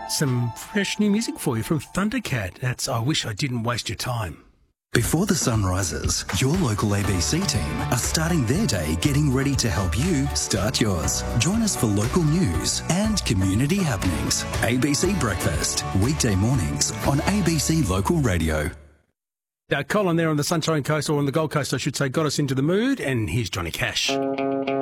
Some fresh new music for you from Thundercat. That's I Wish I Didn't Waste Your Time. Before the sun rises, your local ABC team are starting their day getting ready to help you start yours. Join us for local news and community happenings. ABC Breakfast, weekday mornings on ABC Local Radio. Colin there on the Sunshine Coast, or on the Gold Coast I should say, got us into the mood, and here's Johnny Cash.